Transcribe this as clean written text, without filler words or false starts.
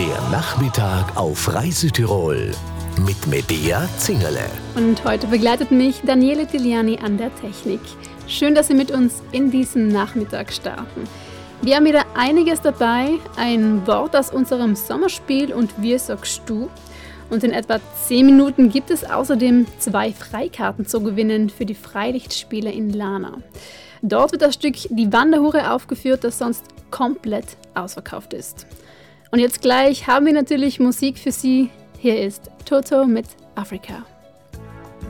Der Nachmittag auf Reise Tirol mit Medea Zingerle. Und heute begleitet mich Daniele Tiliani an der Technik. Schön, dass Sie mit uns in diesen Nachmittag starten. Wir haben wieder einiges dabei, ein Wort aus unserem Sommerspiel und Wie sagst du? Und in etwa 10 Minuten gibt es außerdem 2 Freikarten zu gewinnen für die Freilichtspiele in Lana. Dort wird das Stück Die Wanderhure aufgeführt, das sonst komplett ausverkauft ist. Und jetzt gleich haben wir natürlich Musik für Sie. Hier ist Toto mit Afrika.